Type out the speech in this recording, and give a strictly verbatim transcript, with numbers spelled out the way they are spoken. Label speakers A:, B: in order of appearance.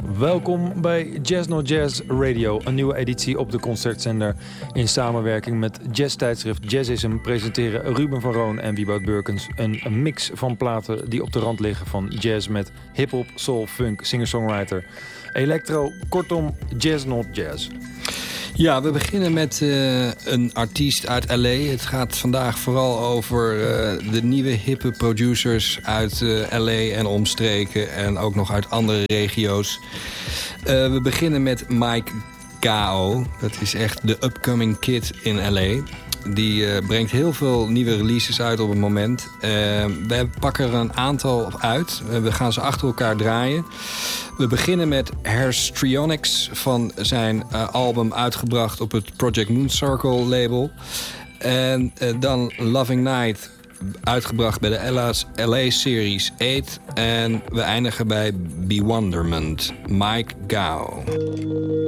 A: Welkom bij Jazz No Jazz Radio, een nieuwe editie op de concertzender. In samenwerking met jazztijdschrift Jazzism presenteren Ruben van Roon en Wieboud Burkens een mix van platen die op de rand liggen van jazz met hip-hop, soul, funk, singer-songwriter, electro, kortom jazz not jazz.
B: Ja, we beginnen met uh, een artiest uit L A. Het gaat vandaag vooral over uh, de nieuwe hippe producers uit uh, L A en omstreken en ook nog uit andere regio's. Uh, we beginnen met Mike Gao. Dat is echt de upcoming kid in L A. Die uh, brengt heel veel nieuwe releases uit op het moment. Uh, we pakken er een aantal uit. Uh, we gaan ze achter elkaar draaien. We beginnen met Herstrionics van zijn uh, album uitgebracht op het Project Moon Circle label. En uh, dan Loving Night uitgebracht bij de L A Series acht. En we eindigen bij Bewonderment, Mike Gao.